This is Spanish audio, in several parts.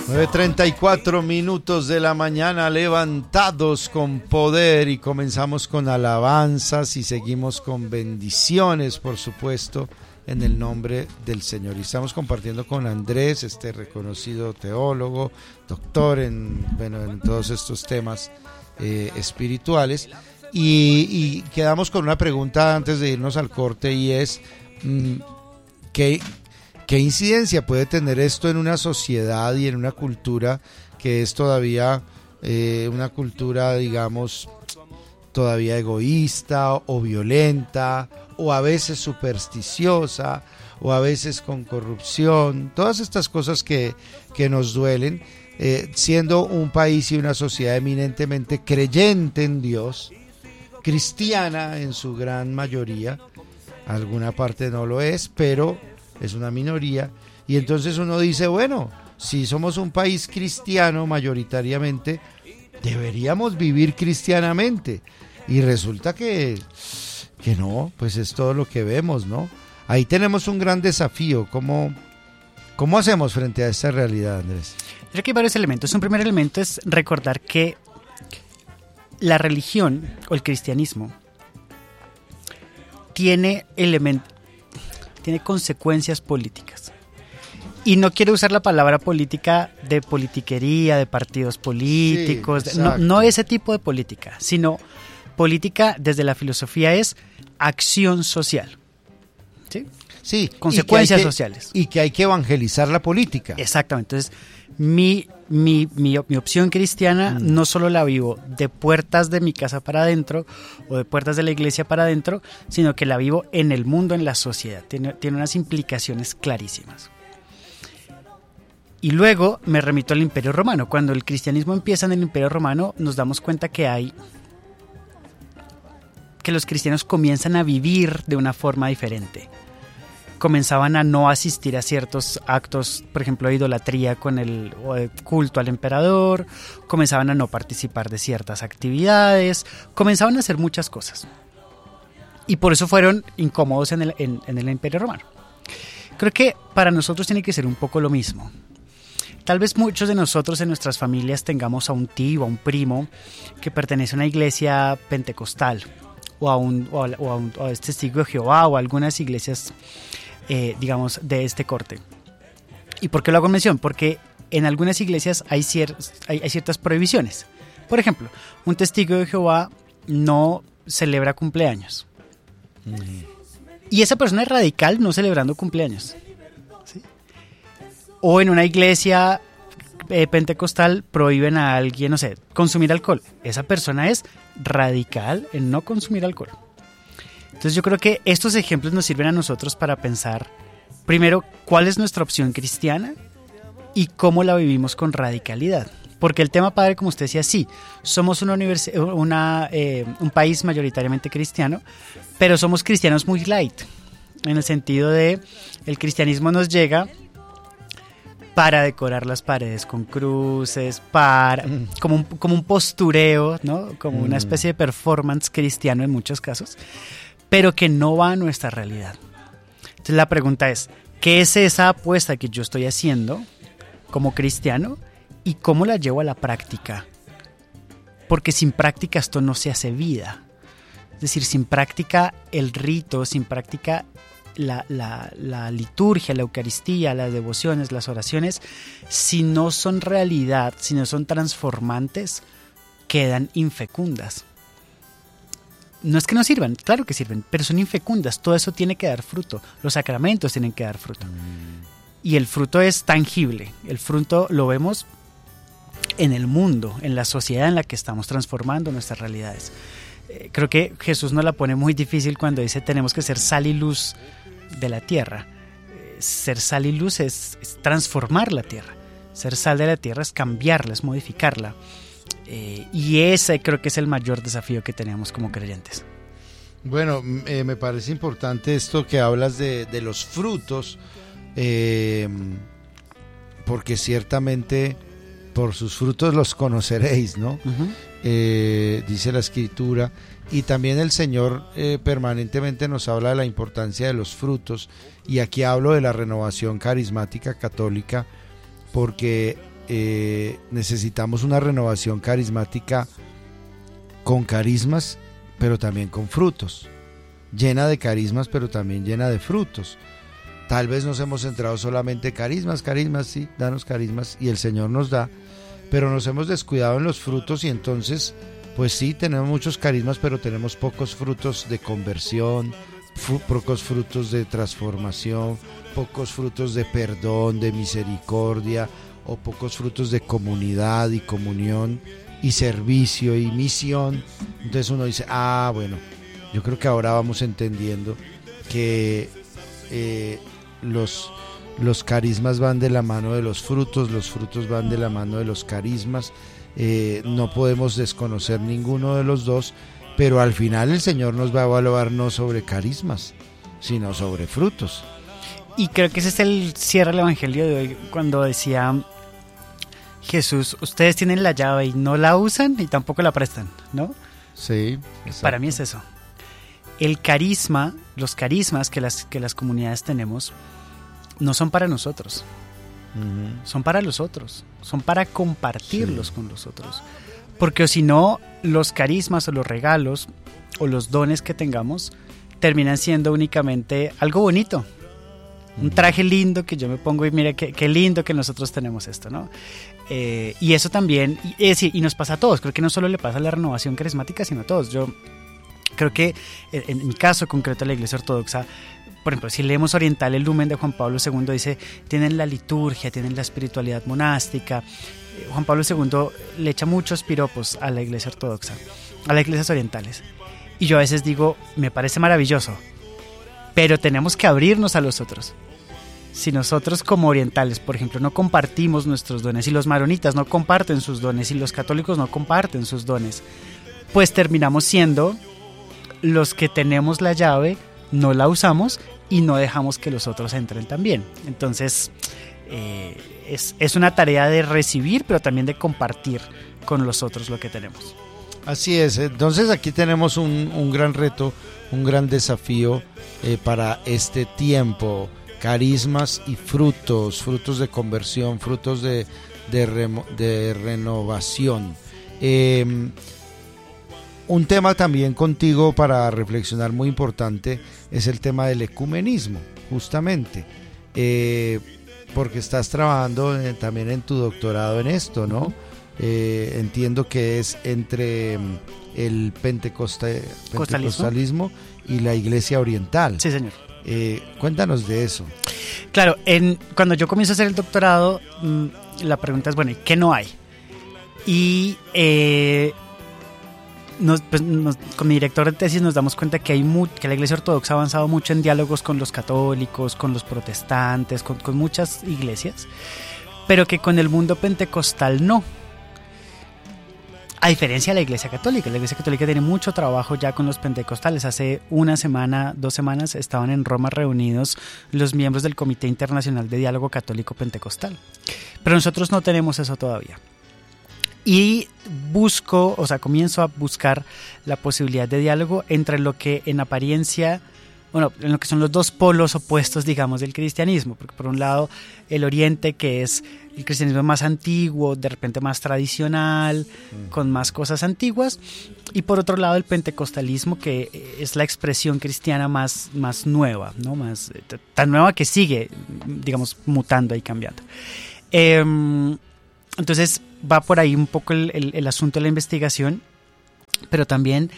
9:34 de la mañana, levantados con poder, y comenzamos con alabanzas y seguimos con bendiciones, por supuesto, en el nombre del Señor. Y estamos compartiendo con Andrés, este reconocido teólogo, doctor en todos estos temas espirituales, y quedamos con una pregunta antes de irnos al corte, y es ¿qué incidencia puede tener esto en una sociedad y en una cultura que es todavía una cultura, digamos, todavía egoísta o violenta, o a veces supersticiosa, o a veces con corrupción? Todas estas cosas que nos duelen, siendo un país y una sociedad eminentemente creyente en Dios, cristiana en su gran mayoría. Alguna parte no lo es, pero es una minoría, y entonces uno dice, bueno, si somos un país cristiano mayoritariamente, deberíamos vivir cristianamente, y resulta que no, pues es todo lo que vemos, ¿no? Ahí tenemos un gran desafío. ¿Cómo hacemos frente a esta realidad, Andrés? Yo creo que hay varios elementos. Un primer elemento es recordar que la religión o el cristianismo tiene consecuencias políticas. Y no quiero usar la palabra política de politiquería, de partidos políticos, sí, no ese tipo de política, sino política desde la filosofía es acción social. ¿Sí? Sí, consecuencias sociales. Y que hay que evangelizar la política. Exactamente. Entonces, mi opción cristiana no solo la vivo de puertas de mi casa para adentro o de puertas de la iglesia para adentro, sino que la vivo en el mundo, en la sociedad. Tiene unas implicaciones clarísimas. Y luego me remito al Imperio Romano. Cuando el cristianismo empieza en el Imperio Romano, nos damos cuenta que los cristianos comienzan a vivir de una forma diferente. Comenzaban a no asistir a ciertos actos, por ejemplo, de idolatría o de culto al emperador, comenzaban a no participar de ciertas actividades, comenzaban a hacer muchas cosas. Y por eso fueron incómodos en el Imperio Romano. Creo que para nosotros tiene que ser un poco lo mismo. Tal vez muchos de nosotros en nuestras familias tengamos a un tío, a un primo que pertenece a una iglesia pentecostal o a este Testigo de Jehová o a algunas iglesias digamos, de este corte. ¿Y por qué lo hago mención? Porque en algunas iglesias hay ciertas prohibiciones. Por ejemplo, un testigo de Jehová no celebra cumpleaños. Y esa persona es radical no celebrando cumpleaños. ¿Sí? O en una iglesia pentecostal prohíben a alguien, no sé, consumir alcohol. Esa persona es radical en no consumir alcohol. Entonces yo creo que estos ejemplos nos sirven a nosotros para pensar, primero, cuál es nuestra opción cristiana y cómo la vivimos con radicalidad. Porque el tema, padre, como usted decía, sí, somos un país mayoritariamente cristiano, pero somos cristianos muy light, en el sentido de el cristianismo nos llega para decorar las paredes con cruces, como un postureo, ¿no? Como una especie de performance cristiano en muchos casos, pero que no va a nuestra realidad. Entonces la pregunta es, ¿qué es esa apuesta que yo estoy haciendo como cristiano y cómo la llevo a la práctica? Porque sin práctica esto no se hace vida. Es decir, sin práctica el rito, sin práctica la liturgia, la Eucaristía, las devociones, las oraciones, si no son realidad, si no son transformantes, quedan infecundas. No es que no sirvan, claro que sirven, pero son infecundas. Todo eso tiene que dar fruto. Los sacramentos tienen que dar fruto. Y el fruto es tangible. El fruto lo vemos en el mundo, en la sociedad en la que estamos transformando nuestras realidades. Creo que Jesús nos la pone muy difícil cuando dice tenemos que ser sal y luz de la tierra. Ser sal y luz es transformar la tierra. Ser sal de la tierra es cambiarla, es modificarla. Y ese creo que es el mayor desafío que tenemos como creyentes. Bueno, me parece importante esto que hablas de los frutos, porque ciertamente por sus frutos los conoceréis, ¿no? Dice la Escritura, y también el Señor permanentemente nos habla de la importancia de los frutos, y aquí hablo de la renovación carismática católica, porque necesitamos una renovación carismática con carismas, pero también con frutos, llena de carismas, pero también llena de frutos. Tal vez nos hemos centrado solamente carismas, sí, danos carismas, y el Señor nos da, pero nos hemos descuidado en los frutos, y entonces, pues sí, tenemos muchos carismas, pero tenemos pocos frutos de conversión, pocos frutos de transformación, pocos frutos de perdón, de misericordia, o pocos frutos de comunidad y comunión y servicio y misión. Entonces uno dice, bueno, yo creo que ahora vamos entendiendo que los carismas van de la mano de los frutos van de la mano de los carismas. No podemos desconocer ninguno de los dos, pero al final el Señor nos va a evaluar no sobre carismas, sino sobre frutos. Y creo que ese es el cierre del Evangelio de hoy, cuando decía Jesús, ustedes tienen la llave y no la usan y tampoco la prestan, ¿no? Sí, exacto. Para mí es eso. El carisma, los carismas que las comunidades tenemos, no son para nosotros, son para los otros, son para compartirlos con los otros. Porque si no, los carismas o los regalos o los dones que tengamos terminan siendo únicamente algo bonito. Un traje lindo que yo me pongo y mira qué lindo que nosotros tenemos esto, ¿no? Y eso también, y nos pasa a todos. Creo que no solo le pasa a la renovación carismática, sino a todos. Yo creo que en mi caso concreto, la Iglesia Ortodoxa, por ejemplo, si leemos Oriental, el Lumen de Juan Pablo II dice, tienen la liturgia, tienen la espiritualidad monástica. Juan Pablo II le echa muchos piropos a la Iglesia Ortodoxa, a las iglesias orientales. Y yo a veces digo, me parece maravilloso, pero tenemos que abrirnos a los otros. Si nosotros como orientales, por ejemplo, no compartimos nuestros dones, y los maronitas no comparten sus dones, y los católicos no comparten sus dones, pues terminamos siendo los que tenemos la llave, no la usamos y no dejamos que los otros entren también. Entonces es una tarea de recibir, pero también de compartir con los otros lo que tenemos. Así es. Entonces aquí tenemos un gran reto, un gran desafío para este tiempo. Carismas y frutos de conversión, frutos de renovación. Un tema también contigo para reflexionar muy importante es el tema del ecumenismo, justamente, porque estás trabajando también en tu doctorado en esto, ¿no? Entiendo que es entre el pentecostalismo y la Iglesia Oriental. Sí, señor. Cuéntanos de eso. Claro, cuando yo comienzo a hacer el doctorado, la pregunta es, bueno, ¿qué no hay? Y con mi director de tesis nos damos cuenta que que la Iglesia Ortodoxa ha avanzado mucho en diálogos con los católicos, con los protestantes, con muchas iglesias, pero que con el mundo pentecostal no. A diferencia de la Iglesia Católica tiene mucho trabajo ya con los pentecostales. Hace 2 semanas estaban en Roma reunidos los miembros del Comité Internacional de Diálogo Católico Pentecostal. Pero nosotros no tenemos eso todavía. Y comienzo a buscar la posibilidad de diálogo entre lo que en apariencia, en lo que son los dos polos opuestos, digamos, del cristianismo. Porque por un lado, el Oriente, que es el cristianismo más antiguo, de repente más tradicional, con más cosas antiguas, y por otro lado el pentecostalismo, que es la expresión cristiana más nueva, ¿no? Tan nueva que sigue, digamos, mutando y cambiando. Entonces va por ahí un poco el asunto de la investigación, pero también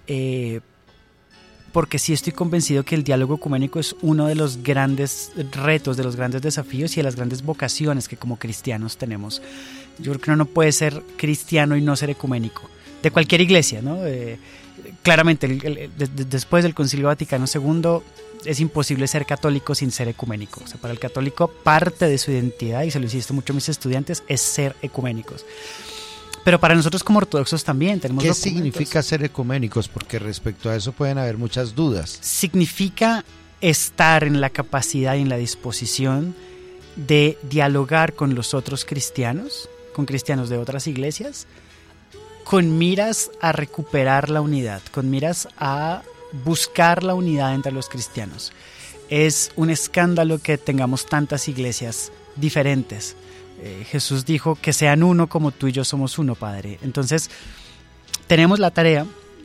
porque sí estoy convencido que el diálogo ecuménico es uno de los grandes retos, de los grandes desafíos y de las grandes vocaciones que como cristianos tenemos. Yo creo que uno no puede ser cristiano y no ser ecuménico, de cualquier iglesia, ¿no? Claramente, después del Concilio Vaticano II, es imposible ser católico sin ser ecuménico. O sea, para el católico, parte de su identidad, y se lo insisto mucho a mis estudiantes, es ser ecuménicos. Pero para nosotros como ortodoxos también tenemos ¿Qué documentos. Significa ser ecuménicos? Porque respecto a eso pueden haber muchas dudas. Significa estar en la capacidad y en la disposición de dialogar con los otros cristianos, con cristianos de otras iglesias, con miras a recuperar la unidad, con miras a buscar la unidad entre los cristianos. Es un escándalo que tengamos tantas iglesias diferentes, Jesús dijo que sean uno como tú y yo somos uno, Padre. Entonces, tenemos la tarea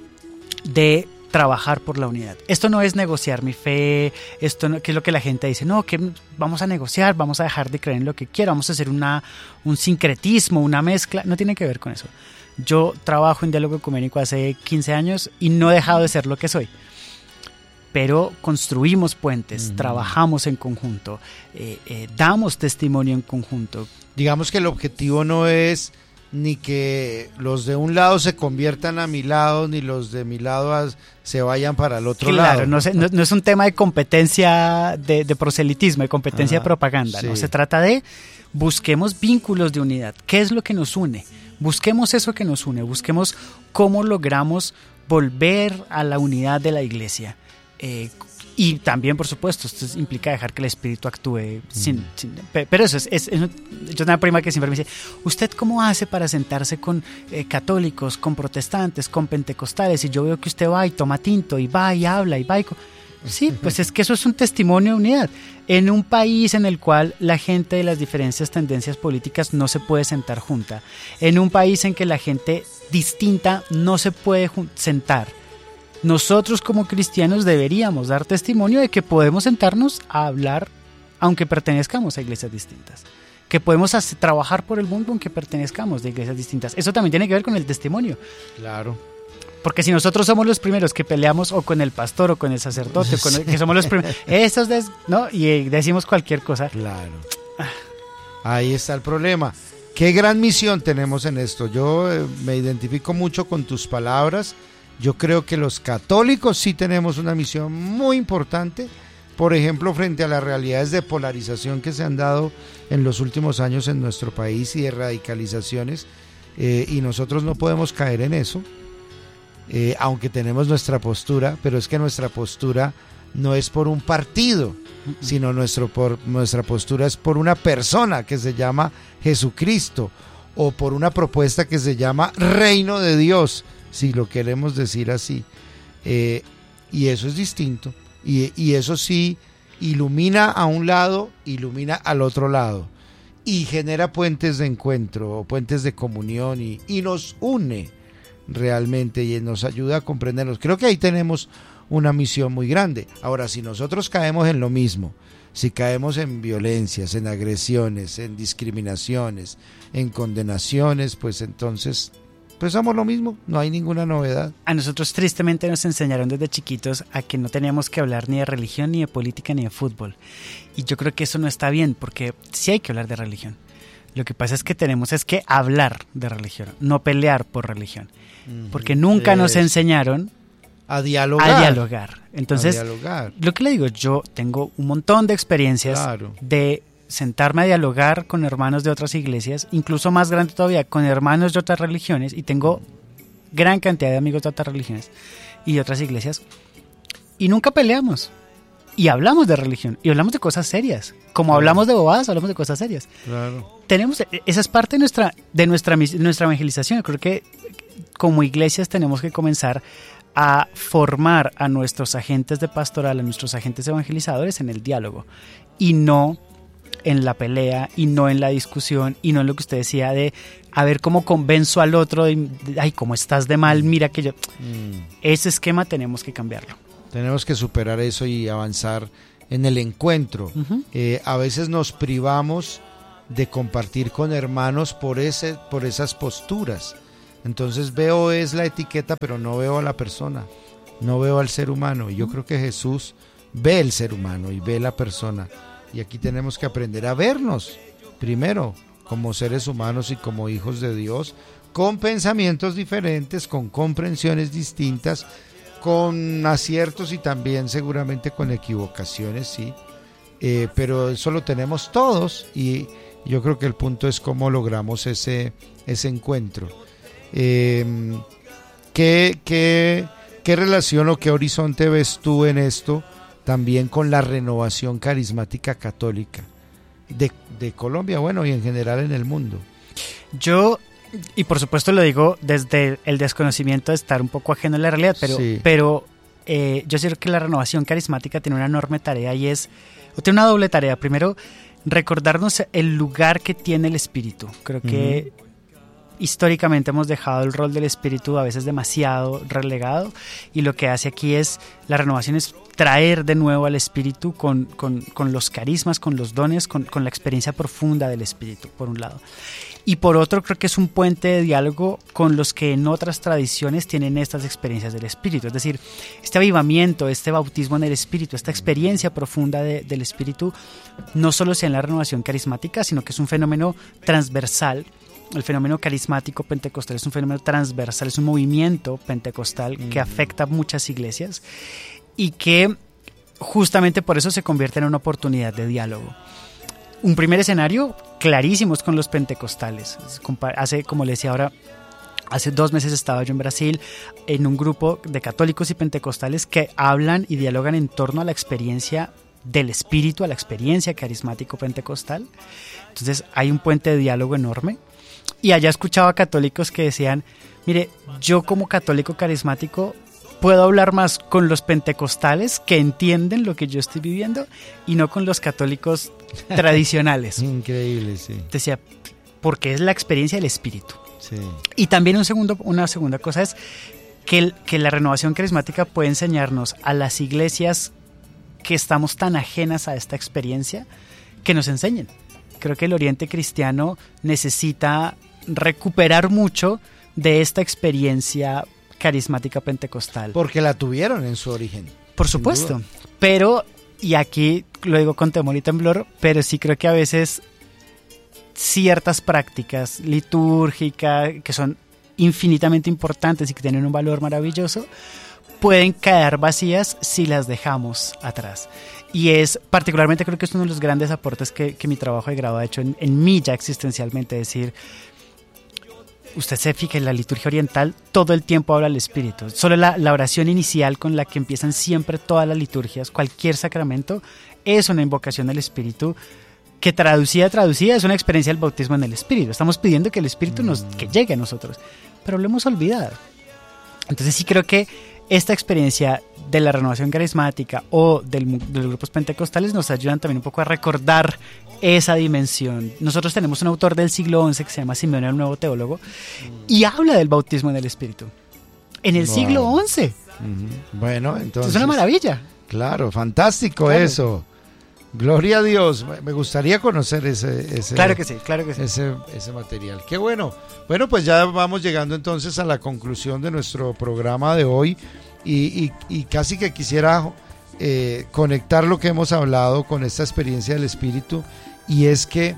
de trabajar por la unidad. Esto no es negociar mi fe, esto no, que es lo que la gente dice, no, que vamos a negociar, vamos a dejar de creer en lo que quiera, vamos a hacer un sincretismo, una mezcla, no tiene que ver con eso. Yo trabajo en diálogo ecuménico hace 15 años y no he dejado de ser lo que soy. Pero construimos puentes, trabajamos en conjunto, damos testimonio en conjunto. Digamos que el objetivo no es ni que los de un lado se conviertan a mi lado, ni los de mi lado se vayan para el otro lado. Claro, no es un tema de competencia de proselitismo, de competencia de propaganda. Sí. No se trata de busquemos vínculos de unidad. ¿Qué es lo que nos une? Busquemos eso que nos une, busquemos cómo logramos volver a la unidad de la iglesia. Y también, por supuesto, esto implica dejar que el Espíritu actúe pero eso es yo tengo una prima que siempre me dice, ¿usted cómo hace para sentarse con católicos, con protestantes, con pentecostales? Y yo veo que usted va y toma tinto y va y habla y va y... Sí, pues es que eso es un testimonio de unidad. En un país en el cual la gente de las diferentes tendencias políticas no se puede sentar junta, en un país en que la gente distinta no se puede sentar, nosotros como cristianos deberíamos dar testimonio de que podemos sentarnos a hablar aunque pertenezcamos a iglesias distintas, que podemos trabajar por el mundo aunque pertenezcamos a iglesias distintas. Eso también tiene que ver con el testimonio. Claro. Porque si nosotros somos los primeros que peleamos o con el pastor o con el sacerdote, que somos los primeros, ¿no? Y decimos cualquier cosa. Claro. Ahí está el problema. Qué gran misión tenemos en esto. Yo me identifico mucho con tus palabras. Yo creo que los católicos sí tenemos una misión muy importante, por ejemplo, frente a las realidades de polarización que se han dado en los últimos años en nuestro país y de radicalizaciones, y nosotros no podemos caer en eso, aunque tenemos nuestra postura, pero es que nuestra postura no es por un partido, sino nuestra postura es por una persona que se llama Jesucristo, o por una propuesta que se llama Reino de Dios, si lo queremos decir así, y eso es distinto, y eso sí ilumina a un lado, ilumina al otro lado, y genera puentes de encuentro, puentes de comunión, y nos une realmente, y nos ayuda a comprendernos. Creo que ahí tenemos una misión muy grande. Ahora, si nosotros caemos en lo mismo, si caemos en violencias, en agresiones, en discriminaciones, en condenaciones, pues entonces... pues somos lo mismo, no hay ninguna novedad. A nosotros tristemente nos enseñaron desde chiquitos a que no teníamos que hablar ni de religión, ni de política, ni de fútbol. Y yo creo que eso no está bien, porque sí hay que hablar de religión. Lo que pasa es que tenemos que hablar de religión, no pelear por religión. Porque nunca nos enseñaron a dialogar. Entonces, lo que le digo, yo tengo un montón de experiencias de sentarme a dialogar con hermanos de otras iglesias, incluso más grande todavía, con hermanos de otras religiones, y tengo gran cantidad de amigos de otras religiones y de otras iglesias, y nunca peleamos, y hablamos de religión, y hablamos de cosas serias, como hablamos de bobadas, hablamos de cosas serias. Esa es parte de nuestra evangelización. Yo creo que como iglesias tenemos que comenzar a formar a nuestros agentes de pastoral, a nuestros agentes evangelizadores en el diálogo, y no en la pelea, y no en la discusión, y no en lo que usted decía de a ver cómo convenzo al otro ay, cómo estás de mal, mira que yo... Ese esquema tenemos que cambiarlo. Tenemos que superar eso y avanzar en el encuentro. A veces nos privamos de compartir con hermanos por esas posturas. Entonces veo es la etiqueta, pero no veo a la persona, no veo al ser humano. Y yo creo que Jesús ve el ser humano y ve la persona. Y aquí tenemos que aprender a vernos, primero, como seres humanos y como hijos de Dios, con pensamientos diferentes, con comprensiones distintas, con aciertos y también seguramente con equivocaciones, sí. Pero eso lo tenemos todos, y yo creo que el punto es cómo logramos ese encuentro. ¿Qué relación o qué horizonte ves tú en esto? También con la renovación carismática católica de Colombia, bueno, y en general en el mundo. Yo, y por supuesto lo digo desde el desconocimiento de estar un poco ajeno a la realidad, pero yo sé que la renovación carismática tiene una enorme tarea, y tiene una doble tarea. Primero, recordarnos el lugar que tiene el espíritu. Creo que históricamente hemos dejado el rol del espíritu a veces demasiado relegado, y lo que hace aquí es, la renovación es traer de nuevo al espíritu con los carismas, con los dones, con la experiencia profunda del espíritu, por un lado. Y por otro, creo que es un puente de diálogo con los que en otras tradiciones tienen estas experiencias del espíritu. Es decir, este avivamiento, este bautismo en el espíritu, esta experiencia profunda del espíritu, no solo sea en la renovación carismática, sino que es un fenómeno transversal. El fenómeno carismático pentecostal es un fenómeno transversal, es un movimiento pentecostal que afecta a muchas iglesias y que justamente por eso se convierte en una oportunidad de diálogo. Un primer escenario clarísimo es con los pentecostales. Como le decía ahora, hace 2 meses estaba yo en Brasil en un grupo de católicos y pentecostales que hablan y dialogan en torno a la experiencia del espíritu, a la experiencia carismático pentecostal. Entonces hay un puente de diálogo enorme. Y allá escuchaba católicos que decían, mire, yo como católico carismático puedo hablar más con los pentecostales que entienden lo que yo estoy viviendo y no con los católicos tradicionales. Increíble, sí. Decía, porque es la experiencia del espíritu. Sí. Y también una segunda cosa es que la renovación carismática puede enseñarnos a las iglesias que estamos tan ajenas a esta experiencia, que nos enseñen. Creo que el Oriente Cristiano necesita recuperar mucho de esta experiencia carismática pentecostal. Porque la tuvieron en su origen. Por supuesto. Pero, y aquí lo digo con temor y temblor, pero sí creo que a veces ciertas prácticas litúrgicas que son infinitamente importantes y que tienen un valor maravilloso, pueden quedar vacías si las dejamos atrás. Y es particularmente, creo que es uno de los grandes aportes que mi trabajo de grado ha hecho en mí ya existencialmente, es decir, usted se fija en la liturgia oriental, todo el tiempo habla el espíritu. Solo la oración inicial con la que empiezan siempre todas las liturgias, cualquier sacramento, es una invocación del espíritu que traducida es una experiencia del bautismo en el espíritu. Estamos pidiendo que el espíritu que llegue a nosotros, pero lo hemos olvidado. Entonces sí creo que esta experiencia de la renovación carismática o de los grupos pentecostales nos ayudan también un poco a recordar esa dimensión. Nosotros tenemos un autor del siglo XI que se llama Simeón el Nuevo Teólogo y habla del bautismo en el Espíritu en el siglo XI. Bueno, entonces... Es una maravilla. Claro, fantástico, claro. Eso. Gloria a Dios. Me gustaría conocer ese claro que sí. Ese material. Qué bueno. Bueno, pues ya vamos llegando entonces a la conclusión de nuestro programa de hoy y casi que quisiera conectar lo que hemos hablado con esta experiencia del Espíritu, y es que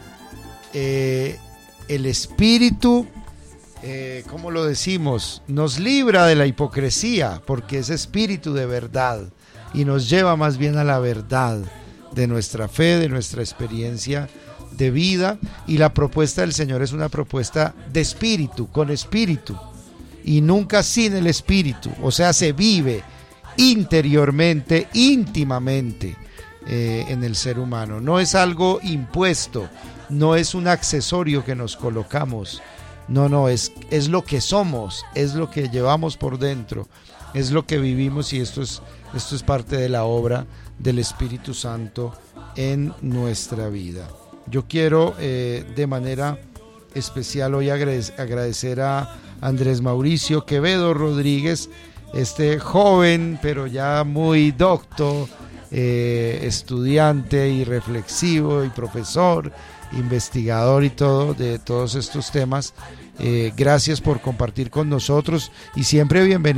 el Espíritu, ¿cómo lo decimos? Nos libra de la hipocresía, porque es Espíritu de verdad y nos lleva más bien a la verdad de nuestra fe, de nuestra experiencia de vida, y la propuesta del Señor es una propuesta de espíritu, con espíritu, y nunca sin el espíritu, o sea, se vive interiormente, íntimamente en el ser humano, no es algo impuesto, no es un accesorio que nos colocamos, no, es lo que somos, es lo que llevamos por dentro, es lo que vivimos, y esto es parte de la obra del Espíritu Santo en nuestra vida. Yo quiero de manera especial hoy agradecer a Andrés Mauricio Quevedo Rodríguez, este joven pero ya muy docto, estudiante y reflexivo y profesor, investigador y todo de todos estos temas. Gracias por compartir con nosotros y siempre bienvenido